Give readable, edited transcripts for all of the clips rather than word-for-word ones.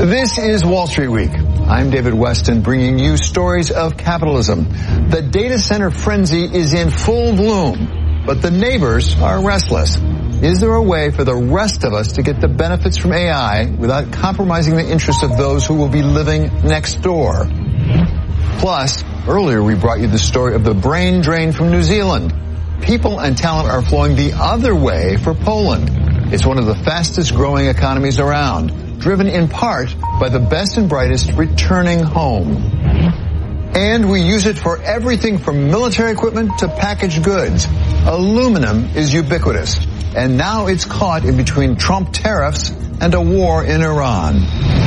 This is Wall Street Week. I'm David Weston, bringing you stories of capitalism. The data center frenzy is in full bloom, but the neighbors are restless. Is there a way for the rest of us to get the benefits from AI without compromising the interests of those who will be living next door? Plus, earlier we brought you the story of the brain drain from New Zealand. People and talent are flowing the other way for Poland. It's one of the fastest growing economies around, driven in part by the best and brightest returning home. And we use it for everything from military equipment to packaged goods. Aluminum is ubiquitous, and now it's caught in between Trump tariffs and a war in Iran.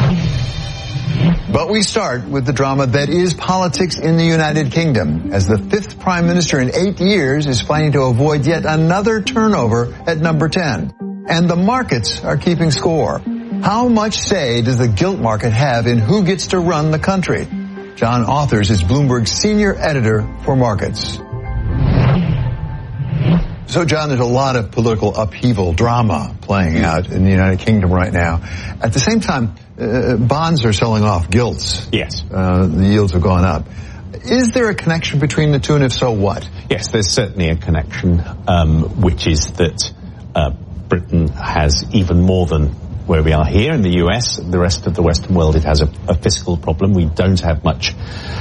But we start with the drama that is politics in the United Kingdom, as the fifth prime minister in 8 years is fighting to avoid yet another turnover at number 10. And the markets are keeping score. How much say does the gilt market have in who gets to run the country? John Authers is Bloomberg's senior editor for markets. So, John, there's a lot of political upheaval, drama playing out in the United Kingdom right now. At the same time, bonds are selling off, gilts. Yes. The yields have gone up. Is there a connection between the two, and if so, what? Yes, there's certainly a connection, which is that Britain has, even more than where we are here in the US, the rest of the Western world, it has a fiscal problem. We don't have much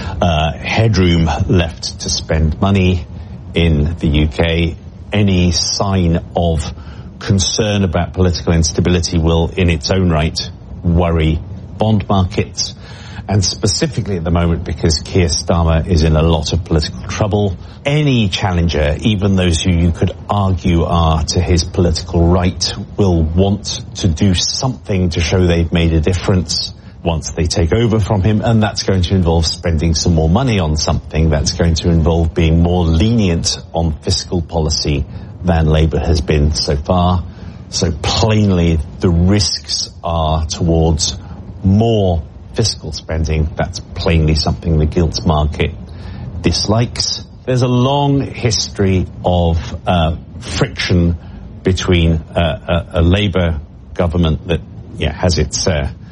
headroom left to spend money in the UK. Any sign of concern about political instability will, in its own right, worry bond markets. And specifically at the moment, because Keir Starmer is in a lot of political trouble, any challenger, even those who you could argue are to his political right, will want to do something to show they've made a difference once they take over from him, and that's going to involve spending some more money on something. That's going to involve being more lenient on fiscal policy than Labour has been so far. So plainly, the risks are towards more fiscal spending. That's plainly something the gilts market dislikes. There's a long history of friction between a Labour government that has its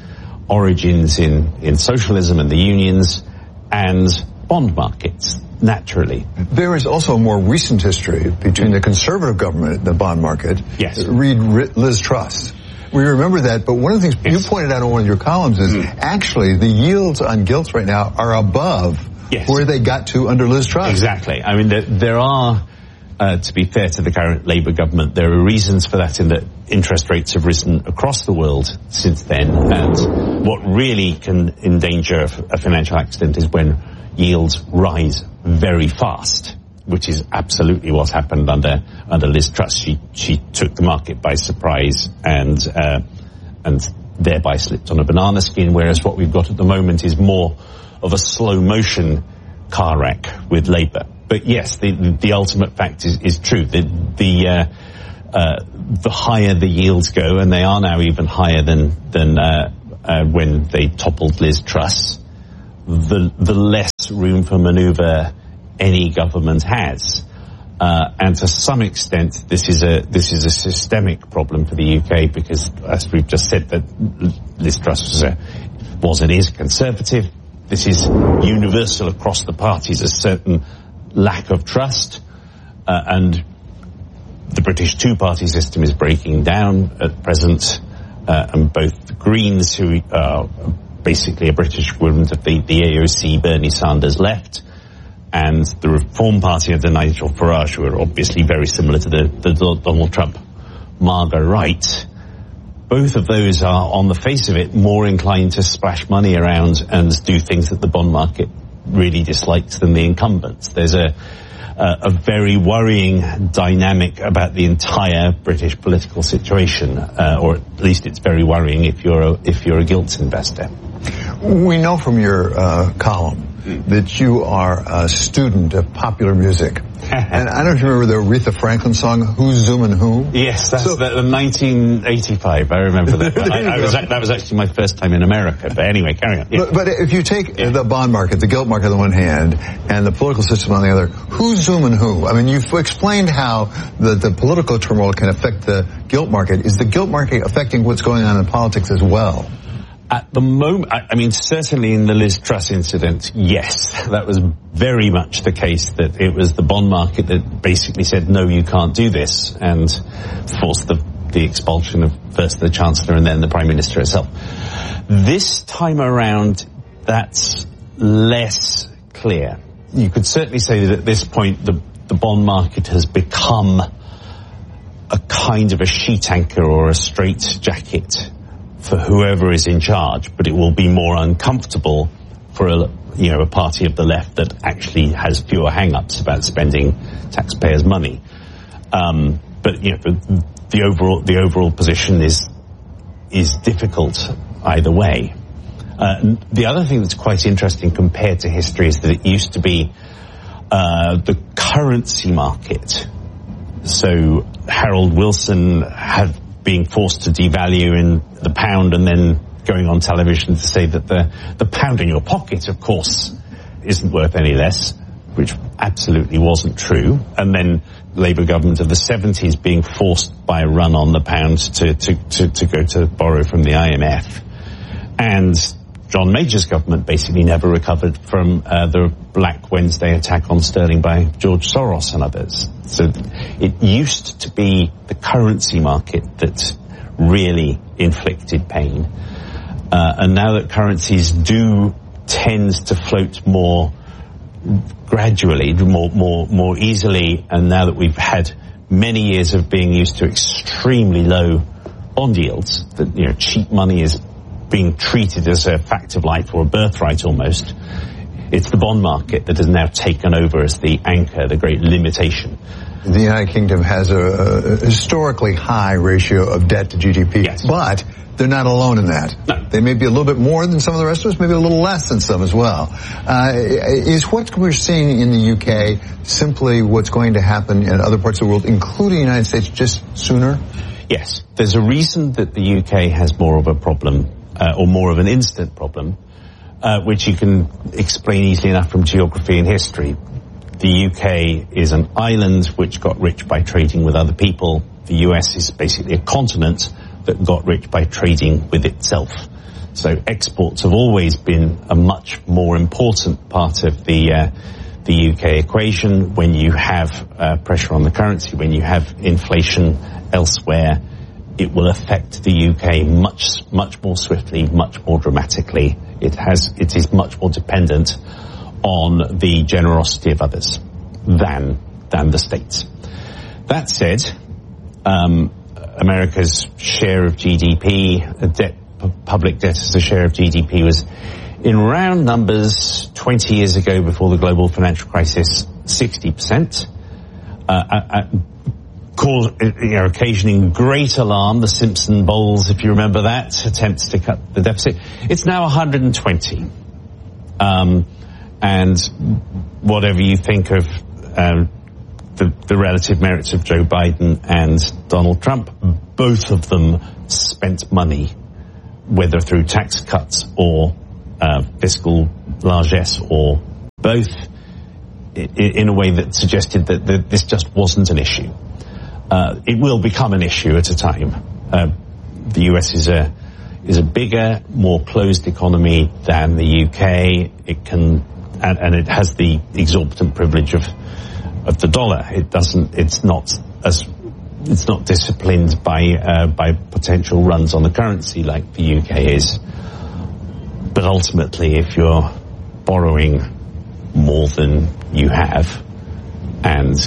origins in socialism and the unions and bond markets, naturally. There is also a more recent history between the Conservative government and the bond market. Yes. Read Liz Truss. We remember that, but one of the things you pointed out in one of your columns is actually the yields on gilts right now are above where they got to under Liz Truss. Exactly. I mean, there are, to be fair to the current Labour government, there are reasons for that in that interest rates have risen across the world since then. And what really can endanger a financial accident is when yields rise very fast, which is absolutely what happened under Liz Truss. She took the market by surprise and thereby slipped on a banana skin, whereas what we've got at the moment is more of a slow motion car wreck with Labour. But yes, the ultimate fact is true. The higher the yields go, and they are now even higher than when they toppled Liz Truss, the less room for manoeuvre any government has. And to some extent, this is a systemic problem for the UK, because, as we've just said, that Liz Truss was and is conservative. This is universal across the parties, a certain lack of trust, and the British two-party system is breaking down at present, and both the Greens, who are basically a British equivalent of the AOC, Bernie Sanders, left, and the Reform Party under Nigel Farage, who are obviously very similar to the Donald Trump MAGA right, both of those are, on the face of it, more inclined to splash money around and do things that the bond market really dislikes than the incumbents. There's a very worrying dynamic about the entire British political situation, or at least it's very worrying if you're a gilts investor. We know from your column that you are a student of popular music. And I don't know if you remember the Aretha Franklin song, Who's Zooming Who? Yes, that's the 1985. I remember that. That was actually my first time in America. But anyway, carry on. Yeah. But if you take the bond market, the gilt market on the one hand, and the political system on the other, who's zooming who? I mean, you've explained how the political turmoil can affect the gilt market. Is the gilt market affecting what's going on in politics as well? At the moment, I mean, certainly in the Liz Truss incident, yes, that was very much the case, that it was the bond market that basically said, no, you can't do this, and forced the expulsion of first the Chancellor and then the Prime Minister herself. This time around, that's less clear. You could certainly say that at this point, the bond market has become a kind of a sheet anchor or a straitjacket for whoever is in charge, but it will be more uncomfortable for a party of the left that actually has fewer hang-ups about spending taxpayers' money. But the overall position is difficult either way. The other thing that's quite interesting compared to history is that it used to be the currency market. So Harold Wilson had being forced to devalue in the pound and then going on television to say that the pound in your pocket, of course, isn't worth any less, which absolutely wasn't true. And then Labour government of the 70s being forced by a run on the pound to go to borrow from the IMF. And John Major's government basically never recovered from the Black Wednesday attack on sterling by George Soros and others. So it used to be the currency market that really inflicted pain. And now that currencies do tend to float more gradually, more easily, and now that we've had many years of being used to extremely low bond yields, that cheap money is being treated as a fact of life or a birthright almost, it's the bond market that has now taken over as the anchor, the great limitation. The United Kingdom has a historically high ratio of debt to GDP, yes. But they're not alone in that. No. They may be a little bit more than some of the rest of us, maybe a little less than some as well. Is what we're seeing in the UK simply what's going to happen in other parts of the world, including the United States, just sooner? Yes. There's a reason that the UK has more of a problem, or more of an instant problem, which you can explain easily enough from geography and history. The UK is an island which got rich by trading with other people. The US is basically a continent that got rich by trading with itself. So exports have always been a much more important part of the UK equation. When you have pressure on the currency, when you have inflation elsewhere, it will affect the UK much more swiftly, much more dramatically. It is much more dependent on the generosity of others than the States. That said, America's share of GDP, public debt as a share of GDP was, in round numbers, 20 years ago before the global financial crisis, 60%. Occasioning great alarm, the Simpson Bowles, if you remember that, attempts to cut the deficit. It's now 120. And whatever you think of the relative merits of Joe Biden and Donald Trump, both of them spent money, whether through tax cuts or fiscal largesse or both, in a way that suggested that this just wasn't an issue. It will become an issue at a time. The US is a bigger, more closed economy than the UK. It can, and it has the exorbitant privilege of the dollar. It's not disciplined by potential runs on the currency like the UK is. But ultimately, if you're borrowing more than you have and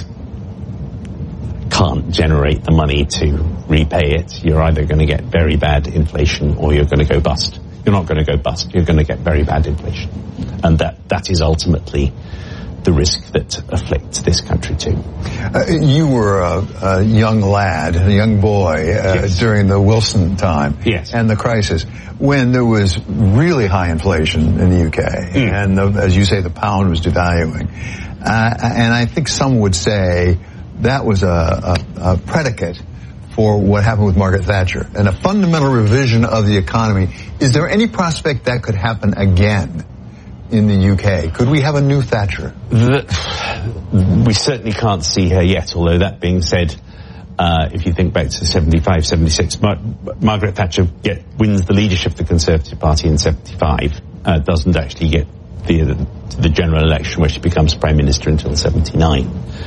can't generate the money to repay it, you're either going to get very bad inflation or you're going to go bust. You're not going to go bust, you're going to get very bad inflation. And that is ultimately the risk that afflicts this country too. You were a young lad, a young boy, yes, during the Wilson time, yes, and the crisis, when there was really high inflation in the UK, and as you say, the pound was devaluing. And I think some would say that was a predicate for what happened with Margaret Thatcher, and a fundamental revision of the economy. Is there any prospect that could happen again in the UK? Could we have a new Thatcher? We certainly can't see her yet, although that being said, If you think back to 75, 76, Margaret Thatcher wins the leadership of the Conservative Party in 75, doesn't actually get the general election where she becomes Prime Minister until 79.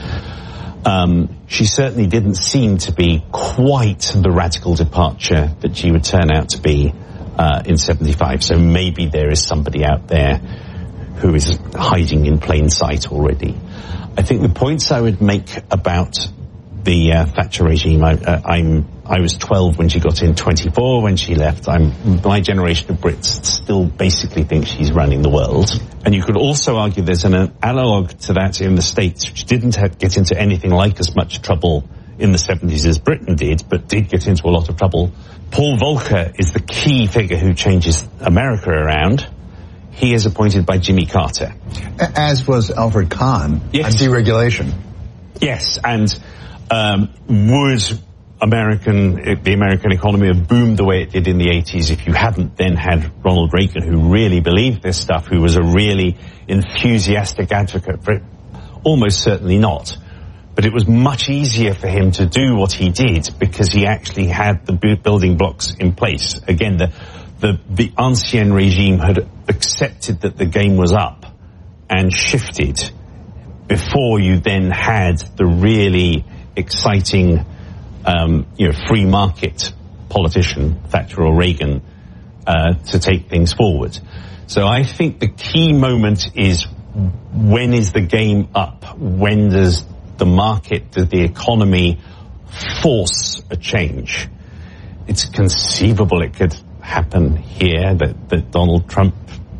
She certainly didn't seem to be quite the radical departure that she would turn out to be in 75. So maybe there is somebody out there who is hiding in plain sight already. I think the points I would make about the Thatcher regime, I was 12 when she got in, 24 when she left. My generation of Brits still basically think she's running the world. And you could also argue there's an analogue to that in the States, which didn't get into anything like as much trouble in the 70s as Britain did, but did get into a lot of trouble. Paul Volcker is the key figure who changes America around. He is appointed by Jimmy Carter. As was Alfred Kahn on deregulation. Yes, and would the American economy have boomed the way it did in the 80s if you hadn't then had Ronald Reagan, who really believed this stuff, who was a really enthusiastic advocate for it? Almost certainly not. But it was much easier for him to do what he did because he actually had the building blocks in place. Again, the ancien regime had accepted that the game was up and shifted before you then had the really exciting, free market politician, Thatcher or Reagan, to take things forward. So I think the key moment is, when is the game up? When does the market, does the economy force a change? It's conceivable it could happen here, that Donald Trump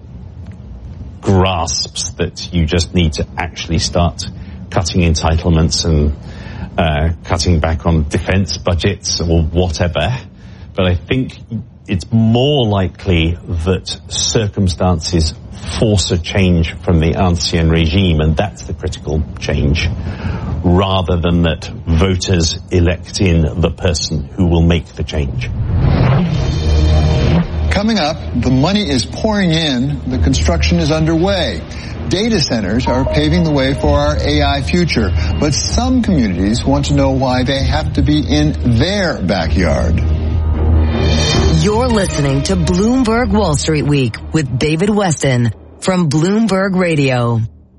grasps that you just need to actually start cutting entitlements and cutting back on defense budgets or whatever. But I think it's more likely that circumstances force a change from the ancien regime, and that's the critical change, rather than that voters elect in the person who will make the change. Coming up, the money is pouring in, the construction is underway. Data centers are paving the way for our AI future, but some communities want to know why they have to be in their backyard. You're listening to Bloomberg Wall Street Week with David Weston from Bloomberg Radio.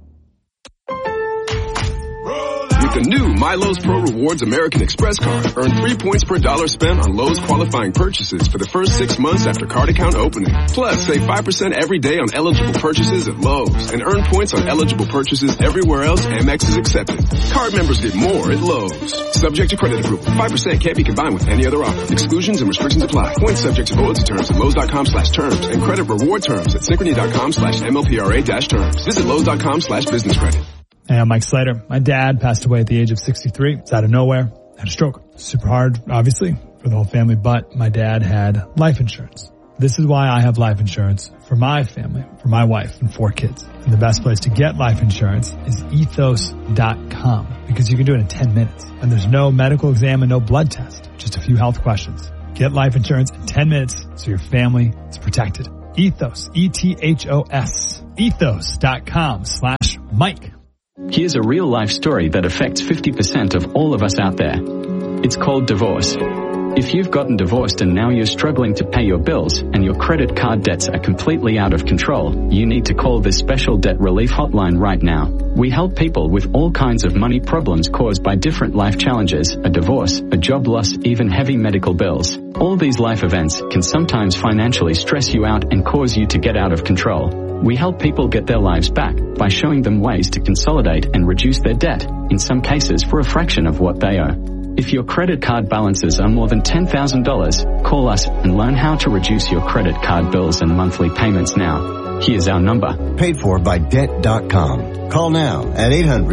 The new MyLowe's Pro Rewards American Express card. Earn 3 points per dollar spent on Lowe's qualifying purchases for the first 6 months after card account opening. Plus, save 5% every day on eligible purchases at Lowe's and earn points on eligible purchases everywhere else Amex is accepted. Card members get more at Lowe's. Subject to credit approval. 5% can't be combined with any other offer. Exclusions and restrictions apply. Points subject to loyalty terms at Lowe's.com/terms and credit reward terms at Synchrony.com/MLPRA-terms. Visit Lowe's.com/business credit. Hey, I'm Mike Slater. My dad passed away at the age of 63. It's out of nowhere. Had a stroke. Super hard, obviously, for the whole family, but my dad had life insurance. This is why I have life insurance for my family, for my wife and 4 kids. And the best place to get life insurance is ethos.com, because you can do it in 10 minutes. And there's no medical exam and no blood test, just a few health questions. Get life insurance in 10 minutes so your family is protected. Ethos, ETHOS, ethos.com/Mike. Here's a real-life story that affects 50% of all of us out there. It's called divorce. If you've gotten divorced and now you're struggling to pay your bills and your credit card debts are completely out of control, you need to call this special debt relief hotline right now. We help people with all kinds of money problems caused by different life challenges, a divorce, a job loss, even heavy medical bills. All these life events can sometimes financially stress you out and cause you to get out of control. We help people get their lives back by showing them ways to consolidate and reduce their debt, in some cases for a fraction of what they owe. If your credit card balances are more than $10,000, call us and learn how to reduce your credit card bills and monthly payments now. Here's our number. Paid for by Debt.com. Call now at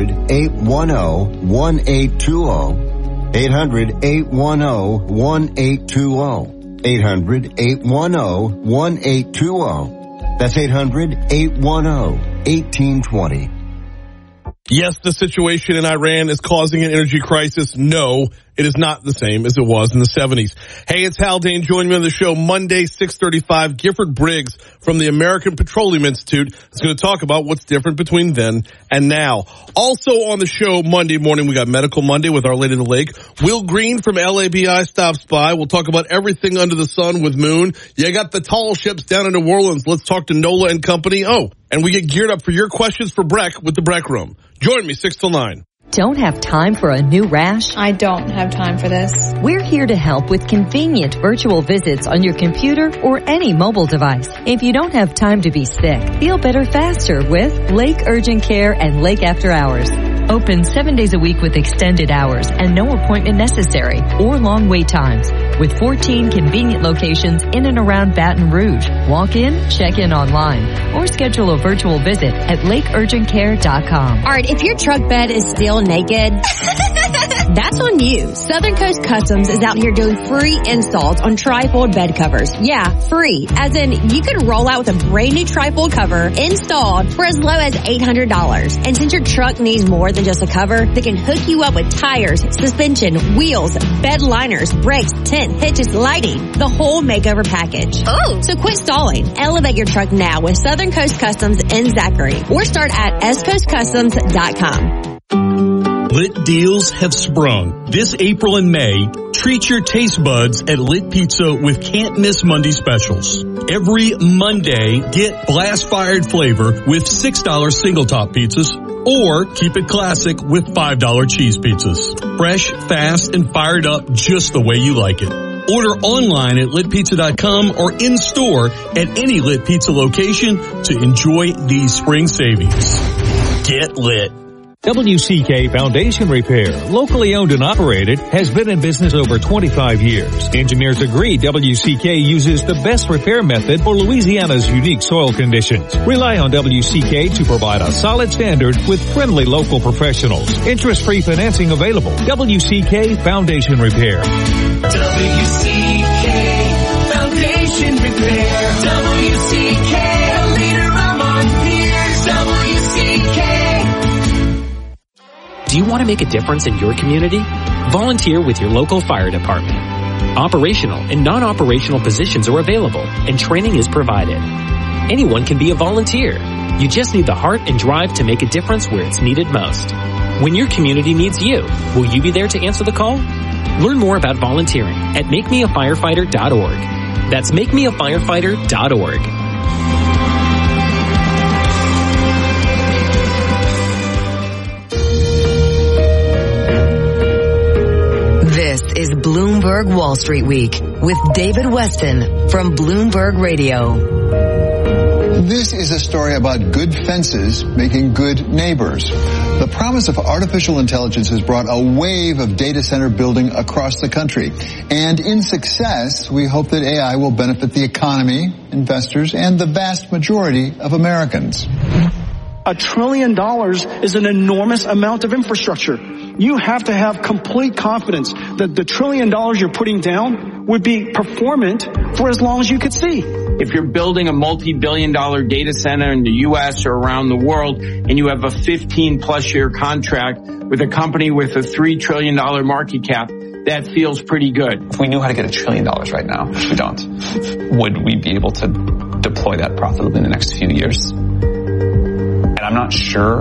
800-810-1820. 800-810-1820. 800-810-1820. That's 800-810-1820. Yes, the situation in Iran is causing an energy crisis. No, It is not the same as it was in the 70s. Hey, it's Hal Dane. Join me on the show Monday, 6:35. Gifford Briggs from the American Petroleum Institute is going to talk about what's different between then and now. Also on the show Monday morning, we got Medical Monday with Our Lady of the Lake. Will Green from LABI stops by. We'll talk about everything under the sun with Moon. You got the tall ships down in New Orleans. Let's talk to Nola and company. Oh, and we get geared up for your questions for Breck with the Breck Room. Join me 6 till 9. Don't have time for a new rash? I don't have time for this. We're here to help with convenient virtual visits on your computer or any mobile device. If you don't have time to be sick, feel better faster with Lake Urgent Care and Lake After Hours. Open 7 days a week with extended hours and no appointment necessary or long wait times. With 14 convenient locations in and around Baton Rouge. Walk in, check in online, or schedule a virtual visit at lakeurgentcare.com. All right, if your truck bed is still naked, that's on you. Southern Coast Customs is out here doing free installs on trifold bed covers. Yeah, free. As in, you could roll out with a brand new trifold cover installed for as low as $800. And since your truck needs more than just a cover, they can hook you up with tires, suspension, wheels, bed liners, brakes, tent, hitches, lighting, the whole makeover package. Oh! So quit stalling. Elevate your truck now with Southern Coast Customs in Zachary. Or start at scoastcustoms.com. Lit deals have sprung. This April and May, treat your taste buds at Lit Pizza with can't miss Monday specials. Every Monday, get blast fired flavor with $6 single top pizzas, or keep it classic with $5 cheese pizzas. Fresh, fast, and fired up just the way you like it. Order online at litpizza.com or in store at any Lit Pizza location to enjoy these spring savings. Get lit. WCK Foundation Repair, locally owned and operated, has been in business over 25 years. Engineers agree WCK uses the best repair method for Louisiana's unique soil conditions. Rely on WCK to provide a solid standard with friendly local professionals. Interest-free financing available. WCK Foundation Repair. WCK Foundation Repair. WCK, a leader among peers. WCK. Do you want to make a difference in your community? Volunteer with your local fire department. Operational and non-operational positions are available, and training is provided. Anyone can be a volunteer. You just need the heart and drive to make a difference where it's needed most. When your community needs you, will you be there to answer the call? Learn more about volunteering at makemeafirefighter.org. That's makemeafirefighter.org. This is Bloomberg Wall Street Week with David Weston from Bloomberg Radio. This is a story about good fences making good neighbors. The promise of artificial intelligence has brought a wave of data center building across the country. And in success, we hope that AI will benefit the economy, investors, and the vast majority of Americans. $1 trillion is an enormous amount of infrastructure. You have to have complete confidence that the $1 trillion you're putting down would be performant for as long as you could see. If you're building a multi-billion-dollar data center in the U.S. or around the world, and you have a 15-plus year contract with a company with a $3 trillion market cap, that feels pretty good. If we knew how to get $1 trillion right now, which we don't, would we be able to deploy that profitably in the next few years? And I'm not sure